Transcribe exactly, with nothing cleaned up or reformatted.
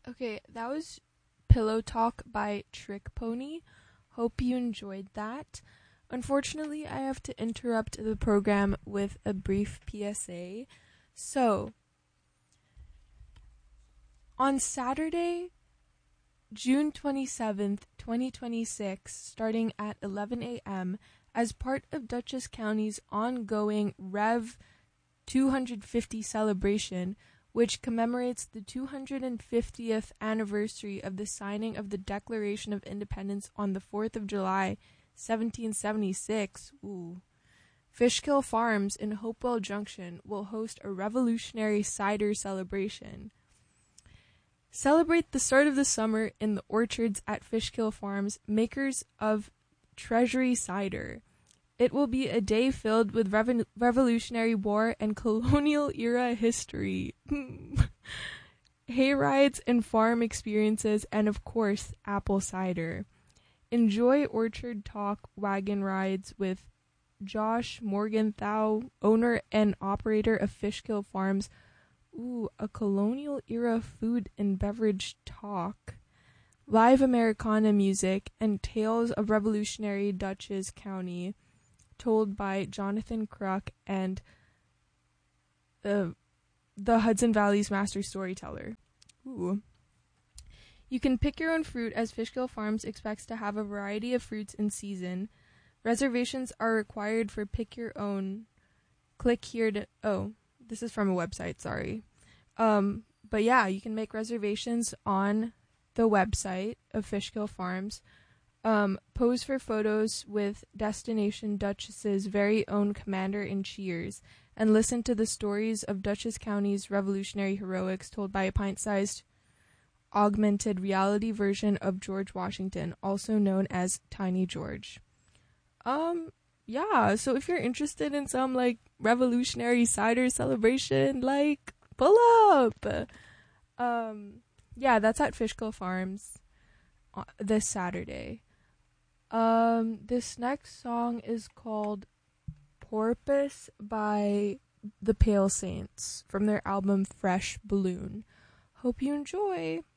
Okay, that was Pillow Talk by Trick Pony. Hope you enjoyed that. Unfortunately, I have to interrupt the program with a brief P S A. So, on Saturday, June twenty-seventh, twenty twenty-six, starting at eleven a.m., as part of Dutchess County's ongoing Rev two hundred fifty celebration, which commemorates the two hundred fiftieth anniversary of the signing of the Declaration of Independence on the fourth of July, seventeen seventy-six. Ooh. Fishkill Farms in Hopewell Junction will host a revolutionary cider celebration. Celebrate the start of the summer in the orchards at Fishkill Farms, makers of Treasury Cider. It will be a day filled with revo- Revolutionary War and colonial-era history. Hay rides and farm experiences, and of course, apple cider. Enjoy orchard talk wagon rides with Josh Morgenthau, owner and operator of Fishkill Farms. Ooh, a colonial-era food and beverage talk. Live Americana music and tales of revolutionary Dutchess County, told by Jonathan Kruk and uh, the Hudson Valley's master storyteller. Ooh. You can pick your own fruit, as Fishkill Farms expects to have a variety of fruits in season. Reservations are required for pick your own. Click here to... Oh, this is from a website, sorry. Um, but yeah, you can make reservations on the website of Fishkill Farms. Um, pose for photos with Destination Dutchess's very own commander-in-cheers, and listen to the stories of Dutchess County's revolutionary heroics told by a pint-sized augmented reality version of George Washington, also known as Tiny George. Um, yeah, so if you're interested in some, like, revolutionary cider celebration, like, pull up! Um, yeah, that's at Fishkill Farms uh, this Saturday. Um, this next song is called Porpoise by the Pale Saints from their album Fresh Balloon. Hope you enjoy!